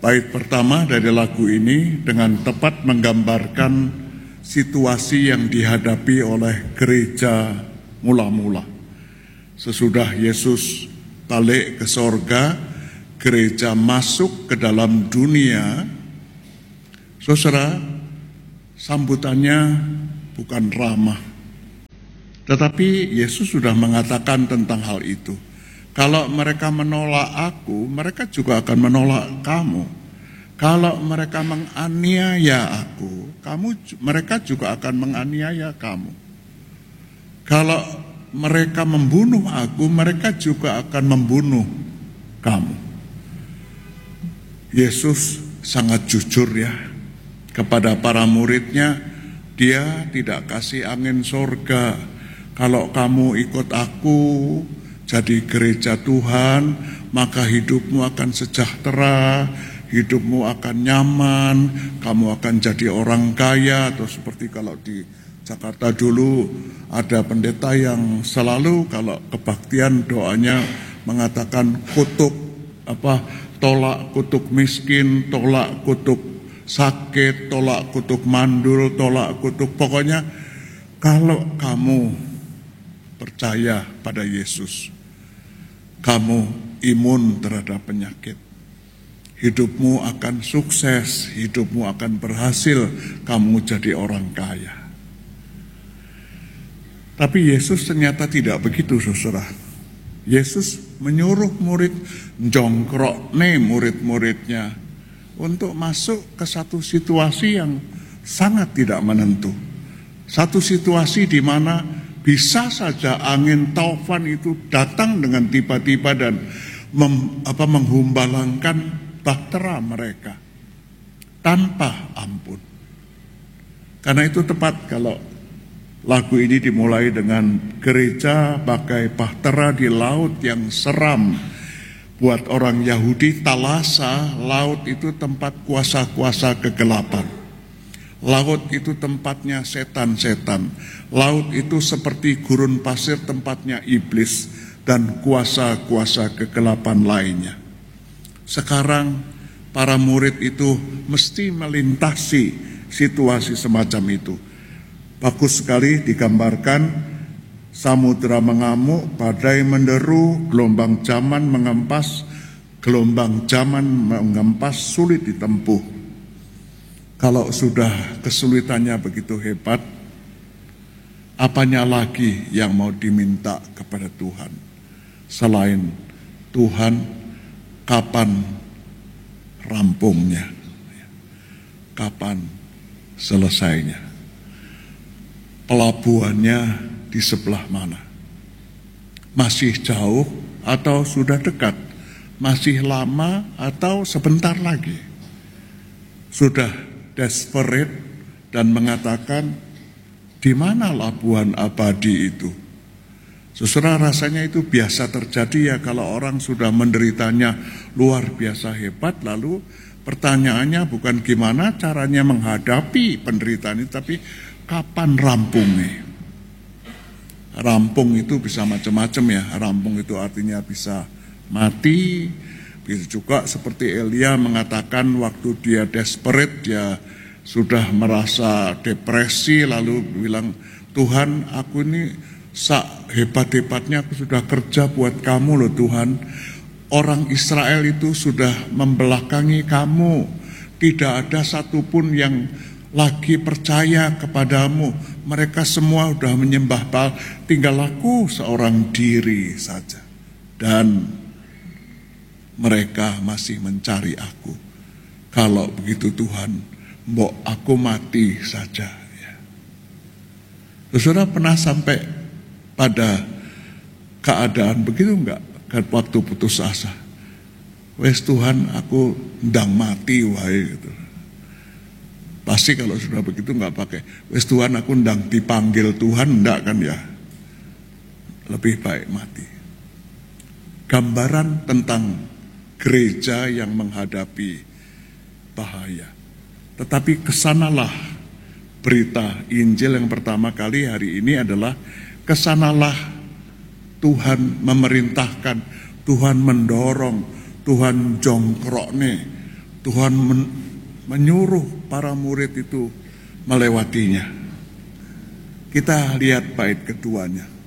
Bait pertama dari lagu ini dengan tepat menggambarkan situasi yang dihadapi oleh gereja mula-mula. Sesudah Yesus balik ke sorga, gereja masuk ke dalam dunia. Saudara, sambutannya bukan ramah. Tetapi Yesus sudah mengatakan tentang hal itu. Kalau mereka menolak aku, mereka juga akan menolak kamu. Kalau mereka menganiaya aku, mereka juga akan menganiaya kamu. Kalau mereka membunuh aku, mereka juga akan membunuh kamu. Yesus sangat jujur ya kepada para muridnya. Dia tidak kasih angin sorga. Kalau kamu ikut aku jadi gereja Tuhan, maka hidupmu akan sejahtera, hidupmu akan nyaman, kamu akan jadi orang kaya. Atau seperti kalau di Jakarta dulu ada pendeta yang selalu kalau kebaktian doanya mengatakan tolak kutuk miskin, tolak kutuk sakit, tolak kutuk mandul, tolak kutuk, pokoknya kalau kamu percaya pada Yesus, kamu imun terhadap penyakit, hidupmu akan sukses, hidupmu akan berhasil, kamu jadi orang kaya. Tapi Yesus ternyata tidak begitu, saudara. Yesus menyuruh murid jongkrokne murid-muridnya untuk masuk ke satu situasi yang sangat tidak menentu. Satu situasi di mana bisa saja angin taufan itu datang dengan tiba-tiba dan menghumbalangkan bahtera mereka tanpa ampun. Karena itu tepat kalau lagu ini dimulai dengan gereja bagai bahtera di laut yang seram. Buat orang Yahudi, Talasa, laut itu tempat kuasa-kuasa kegelapan. Laut itu tempatnya setan-setan. Laut itu seperti gurun pasir tempatnya iblis dan kuasa-kuasa kegelapan lainnya. Sekarang para murid itu mesti melintasi situasi semacam itu. Bagus sekali digambarkan. Samudra mengamuk, badai menderu, gelombang zaman mengempas, sulit ditempuh. Kalau sudah kesulitannya begitu hebat, apanya lagi yang mau diminta kepada Tuhan? Selain Tuhan, kapan rampungnya? Kapan selesainya? Pelabuhannya di sebelah mana? Masih jauh atau sudah dekat? Masih lama atau sebentar lagi? Sudah desperate dan mengatakan, di mana labuhan abadi itu? Saudara, rasanya itu biasa terjadi ya kalau orang sudah menderitanya luar biasa hebat, lalu pertanyaannya bukan gimana caranya menghadapi penderitaan itu, tapi kapan rampungnya? Rampung itu bisa macam-macam ya. Rampung itu artinya bisa mati, bisa juga seperti Elia mengatakan waktu dia desperate, dia sudah merasa depresi lalu bilang, Tuhan, aku ini hebat-hebatnya aku sudah kerja buat kamu loh Tuhan. Orang Israel itu sudah membelakangi kamu, tidak ada satupun yang lagi percaya kepadamu. Mereka semua sudah menyembah Baal, tinggal aku seorang diri saja. Dan mereka masih mencari aku. Kalau begitu Tuhan, mbok aku mati saja. Ya. Saudara pernah sampai pada keadaan begitu enggak? Waktu putus asa. Wes Tuhan, aku ndang mati wae gitu. Pasti kalau sudah begitu nggak pakai wes Tuhan aku ndang dipanggil Tuhan, enggak kan ya, lebih baik mati. Gambaran tentang gereja yang menghadapi bahaya. Tetapi kesanalah berita Injil yang pertama kali hari ini adalah kesanalah Tuhan memerintahkan, Tuhan mendorong, Tuhan jongkrokne, Tuhan menyuruh para murid itu melewatinya. Kita lihat bait keduanya.